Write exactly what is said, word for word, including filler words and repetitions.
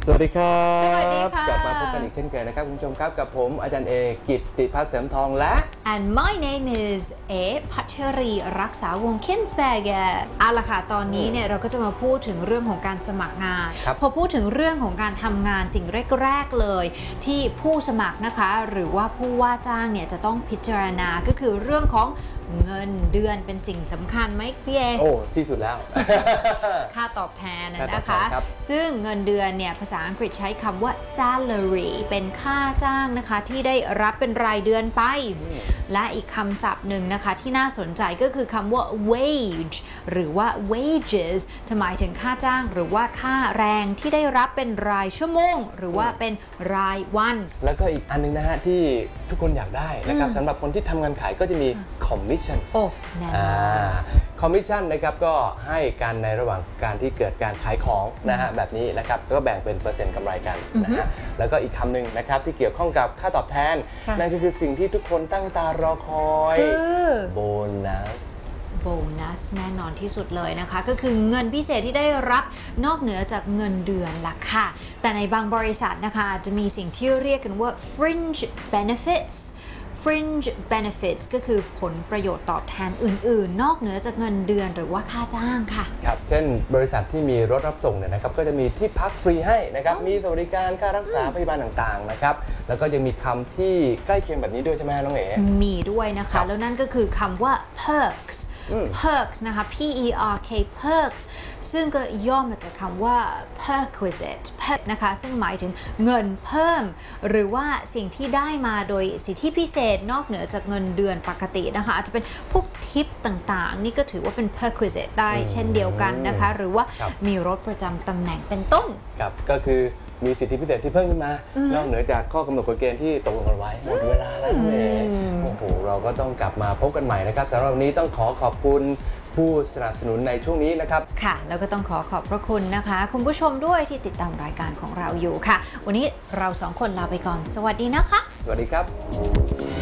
วัสดีครับสวัสดีค่ะกลับมาพบกันอีกเช่นเคยนะครับคุณผู้ชมครับกับผมอาจารย์เอกิตติพัฒน์เสริมทองและ and my name is เอพัชรีรักษาวงศ์ Kinsberger เอาล่ะค่ะตอนนี้เนี่ยเราก็จะมาพูดถึงเรื่องของการสมัครงานพอพูดถึงเรื่องของการทำงานสิ่งแรกๆเลยที่ผู้สมัครนะคะหรือว่าผู้ว่าจ้างเนี่ยจะต้องพิจารณาก็คือเรื่องของเงินเดือนเป็นสิ่งสำคัญไหมพี่เอโอ้ที่สุดแล้วค่าตอบแทนนะคะซึ่งเงินเดือนเนี่ยภาษาอังกฤษใช้คำว่า salary เป็นค่าจ้างนะคะที่ได้รับเป็นรายเดือนไปและอีกคำศัพท์หนึ่งนะคะที่น่าสนใจก็คือคำว่า wage หรือว่า wages จะหมายถึงค่าจ้างหรือว่าค่าแรงที่ได้รับเป็นรายชั่วโมงหรือว่าเป็นรายวันแล้วก็อีกอันนึงนะฮะที่ทุกคนอยากได้นะครับสำหรับคนที่ทำงานขายก็จะมี commission โอ้แน่นอนคอมมิชชั่นนะครับก็ให้การในระหว่างการที่เกิดการขายของนะฮะแบบนี้นะครับก็แบ่งเป็นเปอร์เซ็นต์กำไรกันนะฮะแล้วก็อีกคำหนึ่งนะครับที่เกี่ยวข้องกับค่าตอบแทนนั่นก็คือสิ่งที่ทุกคนตั้งตารอคอยโบนัสโบนัสแน่นอนที่สุดเลยนะคะก็คือเงินพิเศษที่ได้รับนอกเหนือจากเงินเดือนล่ะค่ะแต่ในบางบริษัทนะคะจะมีสิ่งที่เรียกกันว่า fringe benefits fringe benefits ก็คือผลประโยชน์ตอบแทนอื่นๆนอกเหนือจากเงินเดือนหรือว่าค่าจ้างค่ะครับเช่นบริษัทที่มีรถรับส่งเนี่ยนะครับก็จะมีที่พักฟรีให้นะครับมีสวัสดิการค่ารักษาพยาบาลต่างๆนะครับแล้วก็ยังมีคำที่ใกล้เคียงแบบนี้ด้วยใช่ไหมน้องเอ๋มีด้วยนะคะแล้วนั่นก็คือคำว่า perks perks นะคะ p e r k perks ซึ่งก็ย่อมาจากคำว่า perquisite perk นะคะซึ่งหมายถึงเงินเพิ่มหรือว่าสิ่งที่ได้มาโดยสิทธิพิเศษนอกเหนือจากเงินเดือนปกตินะคะอาจจะเป็นพวกทิปต่างๆนี่ก็ถือว่าเป็น perquisite ได้เช่นเดียวกันนะคะหรือว่ามีรถประจำตำแหน่งเป็นต้นครับก็คือมีสิทธิพิเศษที่เพิ่มขึ้นมานอกเหนือจากข้อกำหนดกฎเกณฑ์ที่ตกลงกันไว้หมดเวลาแล้วเองโอ้โหเราก็ต้องกลับมาพบกันใหม่นะครับสำหรับวันนี้ต้องขอขอบคุณผู้สนับสนุนในช่วงนี้นะครับค่ะแล้วก็ต้องขอขอบพระคุณนะคะคุณผู้ชมด้วยที่ติดตามรายการของเราอยู่ค่ะวันนี้เราสองคนลาไปก่อนสวัสดีนะคะสวัสดีครับ